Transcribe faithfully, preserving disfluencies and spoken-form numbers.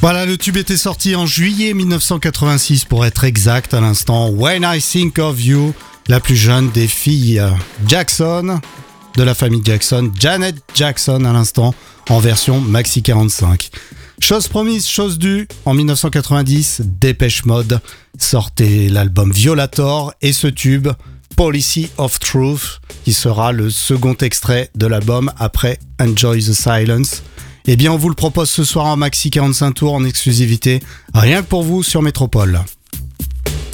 Voilà, le tube était sorti en juillet dix-neuf cent quatre-vingt-six pour être exact à l'instant. When I Think of You, la plus jeune des filles Jackson, de la famille Jackson, Janet Jackson à l'instant, en version Maxi quarante-cinq. Chose promise, chose due, en dix-neuf cent quatre-vingt-dix, Depeche Mode sortait l'album Violator et ce tube, Policy of Truth, qui sera le second extrait de l'album après Enjoy the Silence. Eh bien, on vous le propose ce soir en Maxi quarante-cinq tours en exclusivité, rien que pour vous sur Métropole.